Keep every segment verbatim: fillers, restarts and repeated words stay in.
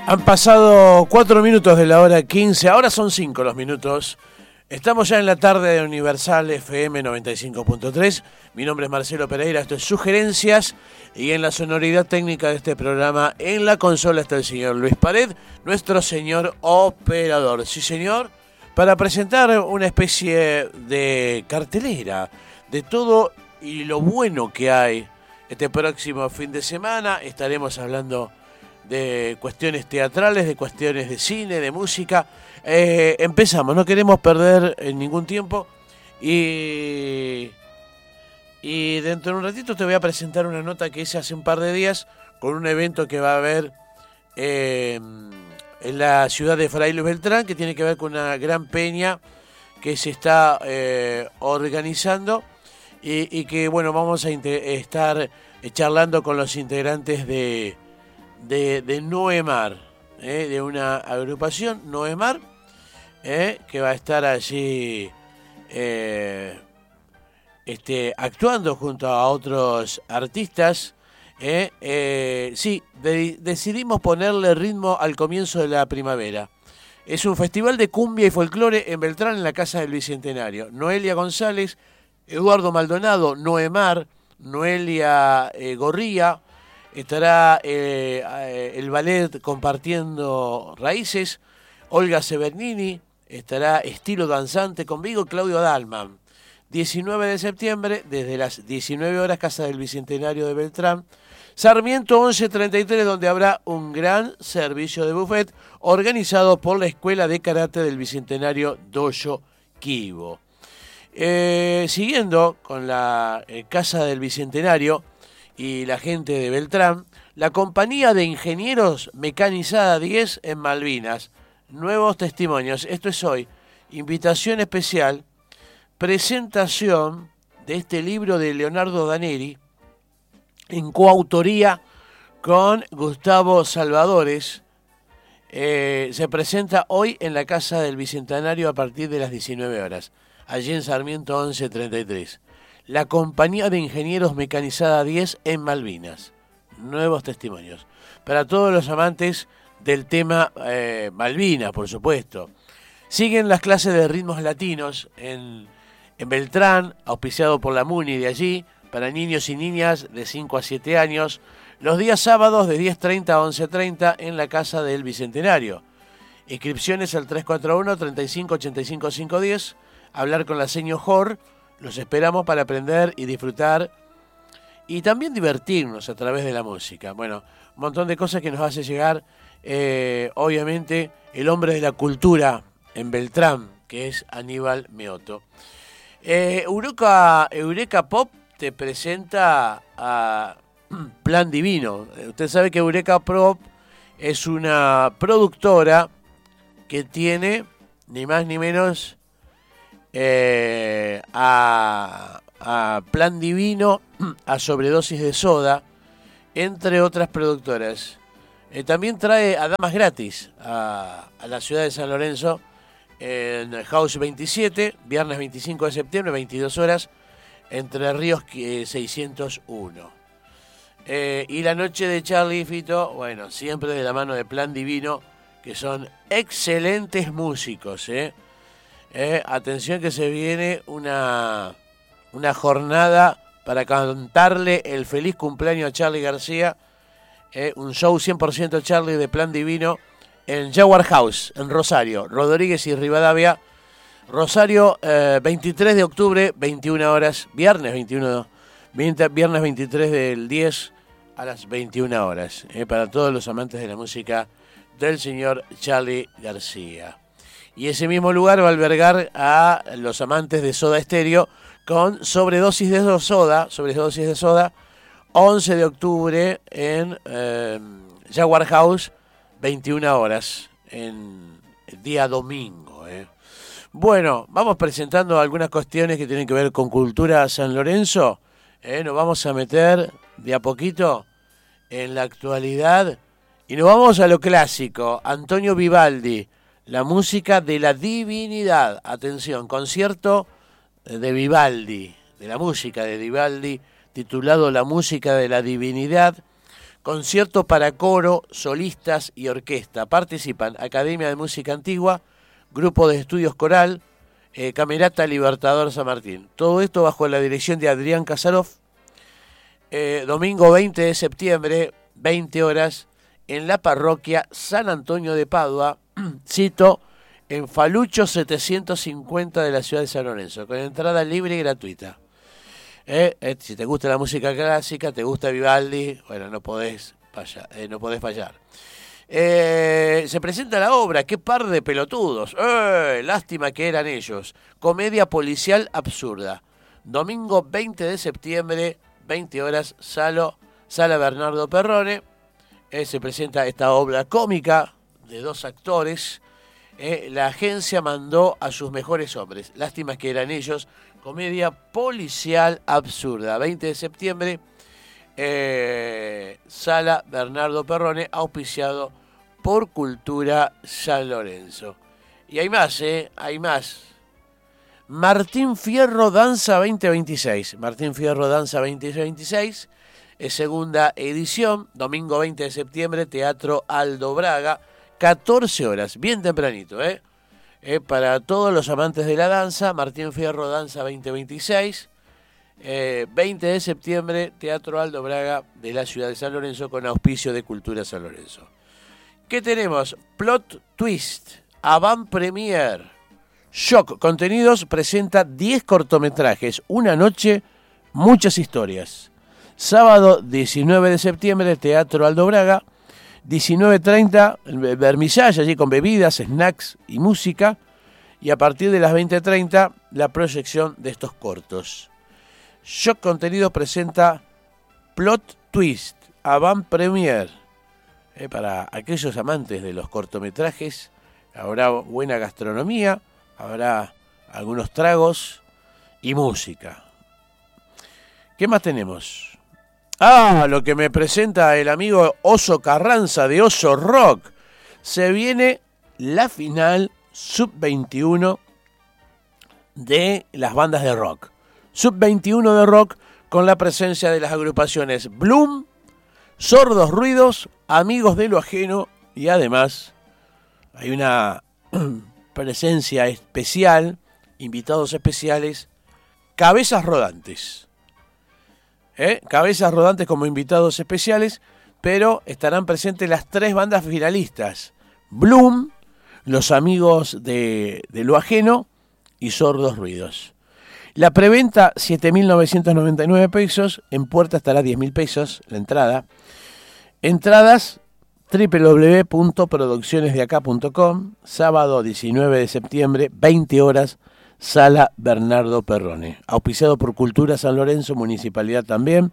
Han pasado cuatro minutos de la hora quince, ahora son cinco los minutos. Estamos ya en la tarde de Universal F M noventa y cinco punto tres. Mi nombre es Marcelo Pereira, esto es Sugerencias. Y en la sonoridad técnica de este programa, en la consola está el señor Luis Pared, nuestro señor operador. Sí, señor, para presentar una especie de cartelera de todo y lo bueno que hay este próximo fin de semana. Estaremos hablando de cuestiones teatrales, de cuestiones de cine, de música. Eh, empezamos, no queremos perder ningún tiempo y, y dentro de un ratito te voy a presentar una nota que hice hace un par de días con un evento que va a haber eh, en la ciudad de Fray Luis Beltrán, que tiene que ver con una gran peña que se está eh, organizando y, y que bueno, vamos a estar charlando con los integrantes de De, de Noemar, eh, de una agrupación, Noemar, eh, que va a estar allí eh, este, actuando junto a otros artistas. Eh, eh, sí, de, decidimos ponerle ritmo al comienzo de la primavera. Es un festival de cumbia y folclore en Beltrán, en la Casa del Bicentenario. Noelia González, Eduardo Maldonado, Noemar, Noelia eh, Gorría. Estará eh, el ballet Compartiendo Raíces, Olga Severnini, estará Estilo Danzante conmigo, Claudio Dalman. diecinueve de septiembre, desde las diecinueve horas, Casa del Bicentenario de Beltrán. Sarmiento once treinta y tres, donde habrá un gran servicio de buffet organizado por la Escuela de Karate del Bicentenario Dojo Kibo. Eh, siguiendo con la eh, Casa del Bicentenario y la gente de Beltrán, la compañía de ingenieros mecanizada diez en Malvinas, nuevos testimonios. Esto es hoy, invitación especial, presentación de este libro de Leonardo Daneri, en coautoría con Gustavo Salvadores. Eh, se presenta hoy en la Casa del Bicentenario a partir de las diecinueve horas, allí en Sarmiento once treinta y tres. La compañía de ingenieros mecanizada diez en Malvinas. Nuevos testimonios. Para todos los amantes del tema eh, Malvinas, por supuesto. Siguen las clases de ritmos latinos en, en Beltrán, auspiciado por la MUNI de allí, para niños y niñas de cinco a siete años, los días sábados de diez treinta a once treinta en la Casa del Bicentenario. Inscripciones al tres cuatro uno, treinta y cinco, ochenta y cinco, quinientos diez. Hablar con la seño Jor. Los esperamos para aprender y disfrutar y también divertirnos a través de la música. Bueno, un montón de cosas que nos hace llegar, eh, obviamente, el hombre de la cultura en Beltrán, que es Aníbal Meoto. Eh, Eureka, Eureka Pop te presenta a Plan Divino. Usted sabe que Eureka Pop es una productora que tiene, ni más ni menos, Eh, a, a Plan Divino, a Sobredosis de Soda, entre otras productoras. Eh, también trae a Damas Gratis a, a la ciudad de San Lorenzo en House veintisiete, viernes veinticinco de septiembre, veintidós horas, Entre Ríos seiscientos uno. Eh, y la noche de Charlie y Fito, bueno, siempre de la mano de Plan Divino, que son excelentes músicos, ¿eh? Eh, atención que se viene una, una jornada para cantarle el feliz cumpleaños a Charly García, eh, un show cien por ciento Charly de Plan Divino en Jaguar House, en Rosario, Rodríguez y Rivadavia. Rosario, eh, veintitrés de octubre, veintiuna horas, viernes veintiuno, viernes veintitrés del diez a las veintiuna horas, eh, para todos los amantes de la música del señor Charly García. Y ese mismo lugar va a albergar a los amantes de Soda Stereo con Sobredosis de Soda, Sobredosis de Soda, once de octubre en eh, Jaguar House, veintiuna horas, en el día domingo. Eh. Bueno, vamos presentando algunas cuestiones que tienen que ver con cultura San Lorenzo. Eh. Nos vamos a meter de a poquito en la actualidad y nos vamos a lo clásico. Antonio Vivaldi. La música de la divinidad. Atención, concierto de Vivaldi, de la música de Vivaldi, titulado La música de la divinidad, concierto para coro, solistas y orquesta. Participan Academia de Música Antigua, Grupo de Estudios Coral, eh, Camerata Libertador San Martín. Todo esto bajo la dirección de Adrián Casaroff. Eh, domingo veinte de septiembre, veinte horas, en la parroquia San Antonio de Padua, cito, en Falucho setecientos cincuenta de la ciudad de San Lorenzo, con entrada libre y gratuita. Eh, eh, si te gusta la música clásica, te gusta Vivaldi, bueno, no podés fallar. Eh, no podés fallar. Eh, se presenta la obra, qué par de pelotudos, eh, lástima que eran ellos, comedia policial absurda. Domingo veinte de septiembre, veinte horas, Salo, Sala Bernardo Perrone. Eh, se presenta esta obra cómica de dos actores. Eh, la agencia mandó a sus mejores hombres, lástima que eran ellos, comedia policial absurda. veinte de septiembre, eh, Sala Bernardo Perrone, auspiciado por Cultura San Lorenzo. Y hay más, ¿eh? Hay más. Martín Fierro Danza veinte veintiséis. Martín Fierro Danza veinte veintiséis. Es segunda edición, domingo veinte de septiembre, Teatro Aldo Braga, catorce horas, bien tempranito, ¿eh? Eh, para todos los amantes de la danza, Martín Fierro Danza veinte veintiséis, eh, veinte de septiembre, Teatro Aldo Braga de la ciudad de San Lorenzo, con auspicio de Cultura San Lorenzo. ¿Qué tenemos? Plot Twist, Avant Premier, Shock Contenidos presenta diez cortometrajes, una noche, muchas historias. Sábado diecinueve de septiembre, Teatro Aldo Braga, diecinueve treinta, Vermisalle, allí con bebidas, snacks y música, y a partir de las veinte treinta, la proyección de estos cortos. Shock Contenidos presenta Plot Twist, Avant Premier. Eh, para aquellos amantes de los cortometrajes, habrá buena gastronomía, habrá algunos tragos y música. ¿Qué más tenemos? Ah, lo que me presenta el amigo Oso Carranza de Oso Rock. Se viene la final sub veintiuno de las bandas de rock. sub veintiuno de rock con la presencia de las agrupaciones Bloom, Sordos Ruidos, Amigos de lo Ajeno y además hay una presencia especial, invitados especiales, Cabezas Rodantes. ¿Eh? Cabezas Rodantes como invitados especiales, pero estarán presentes las tres bandas finalistas: Bloom, Los Amigos de, de lo Ajeno y Sordos Ruidos. La preventa, siete mil novecientos noventa y nueve pesos, en puerta estará diez mil pesos la entrada. Entradas, doble u doble u doble u punto producciones de acá punto com, sábado diecinueve de septiembre, veinte horas, Sala Bernardo Perrone, auspiciado por Cultura San Lorenzo, Municipalidad también,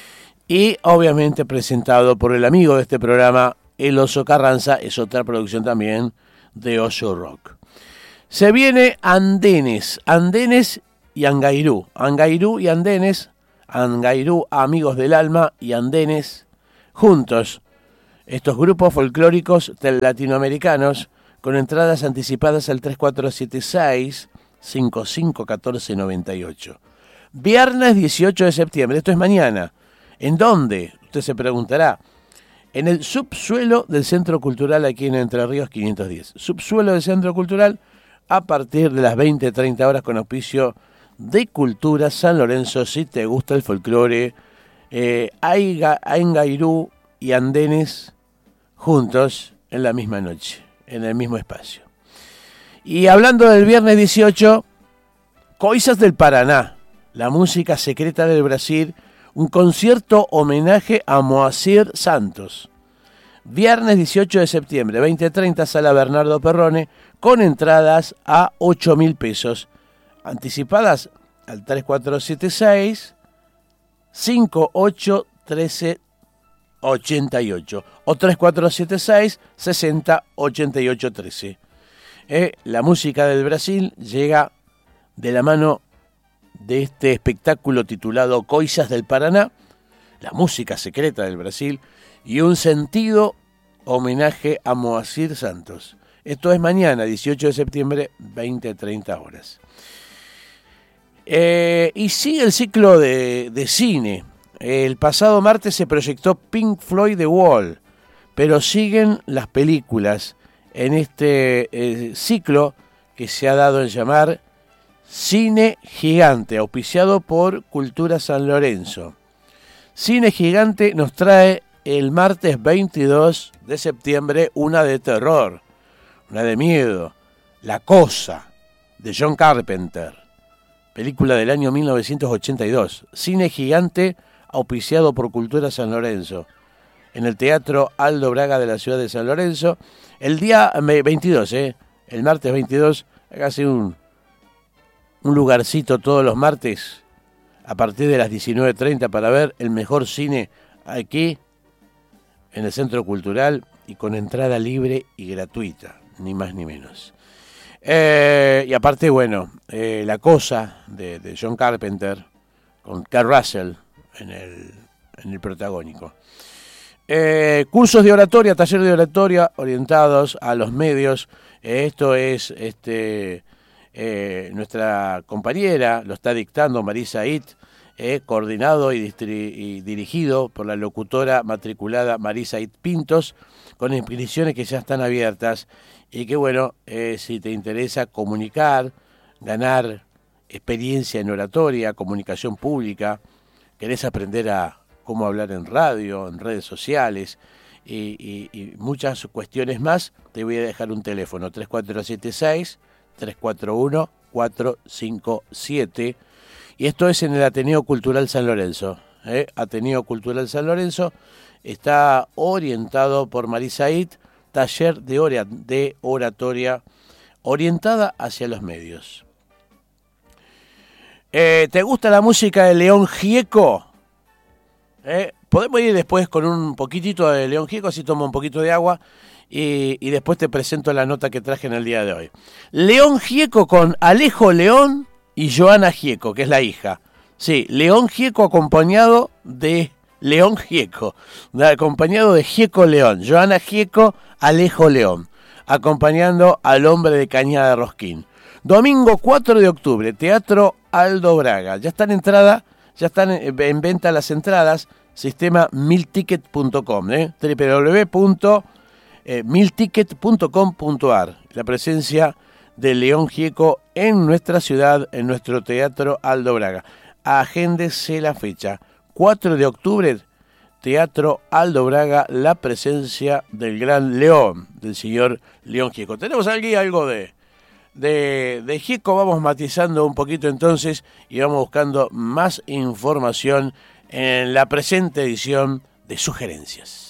y obviamente presentado por el amigo de este programa, El Oso Carranza, es otra producción también de Oso Rock. Se viene Andenes, Andenes y Angairú, Angairú y Andenes, Angairú, Amigos del Alma, y Andenes, juntos, estos grupos folclóricos latinoamericanos, con entradas anticipadas al tres cuatro siete seis, cinco cinco uno cuatro nueve ocho. Viernes dieciocho de septiembre, esto es mañana. ¿En dónde? Usted se preguntará. En el subsuelo del Centro Cultural aquí en Entre Ríos quinientos diez. Subsuelo del Centro Cultural a partir de las veinte treinta horas con auspicio de Cultura San Lorenzo. Si te gusta el folclore, eh, Angairú y Andenes juntos en la misma noche, en el mismo espacio. Y hablando del viernes dieciocho, Coisas del Paraná, la música secreta del Brasil, un concierto homenaje a Moacir Santos. Viernes dieciocho de septiembre, veinte treinta, Sala Bernardo Perrone, con entradas a ocho mil pesos, anticipadas al tres cuatro siete seis, cinco ocho uno tres ocho ocho o tres cuatro siete seis, sesenta ochenta y ocho trece. Eh, la música del Brasil llega de la mano de este espectáculo titulado Coisas del Paraná, la música secreta del Brasil, y un sentido homenaje a Moacir Santos. Esto es mañana, dieciocho de septiembre, veinte treinta horas. Eh, y sigue el ciclo de, de cine. el pasado martes se proyectó Pink Floyd The Wall, pero siguen las películas en este eh, ciclo que se ha dado en llamar Cine Gigante, auspiciado por Cultura San Lorenzo. Cine Gigante nos trae el martes veintidós de septiembre una de terror, una de miedo, La Cosa, de John Carpenter, película del año mil novecientos ochenta y dos. Cine Gigante, auspiciado por Cultura San Lorenzo, en el Teatro Aldo Braga de la ciudad de San Lorenzo, el día veintidós, ¿eh? el martes veintidós, hágase un, un lugarcito todos los martes, a partir de las diecinueve treinta, para ver el mejor cine aquí, en el Centro Cultural, y con entrada libre y gratuita, ni más ni menos. Eh, y aparte, bueno, eh, La Cosa de, de John Carpenter, con Kurt Russell en el, en el protagónico. Eh, cursos de oratoria, taller de oratoria orientados a los medios. Eh, esto es este eh, nuestra compañera, lo está dictando Marisa It, eh, coordinado y, distri- y dirigido por la locutora matriculada Marisa It Pintos, con inscripciones que ya están abiertas. Y que bueno, eh, si te interesa comunicar, ganar experiencia en oratoria, comunicación pública, querés aprender a cómo hablar en radio, en redes sociales y, y, y muchas cuestiones más, te voy a dejar un teléfono, tres cuatro siete seis, tres cuatro uno, cuatro cinco siete, y esto es en el Ateneo Cultural San Lorenzo. ¿eh? Ateneo Cultural San Lorenzo está orientado por Marisa It, taller de, ora, de oratoria orientada hacia los medios. Eh, ¿Te gusta la música de León Gieco? ¿Eh? Podemos ir después con un poquitito de León Gieco, así tomo un poquito de agua y, y después te presento la nota que traje en el día de hoy. León Gieco con Alejo León y Joana Gieco, que es la hija. Sí, León Gieco acompañado de León Gieco, acompañado de Gieco León, Joana Gieco, Alejo León, acompañando al hombre de Cañada de Rosquín. Domingo cuatro de octubre, Teatro Aldo Braga. Ya están en entrada, ya están en, en venta las entradas, sistema milticket punto com, ¿eh? doble u doble u doble u punto milticket punto com punto a r. La presencia de León Gieco en nuestra ciudad, en nuestro Teatro Aldo Braga. Agéndese la fecha. cuatro de octubre, Teatro Aldo Braga, la presencia del gran León, del señor León Gieco. Tenemos aquí algo de, de, de Gieco, vamos matizando un poquito entonces y vamos buscando más información en la presente edición de Sugerencias.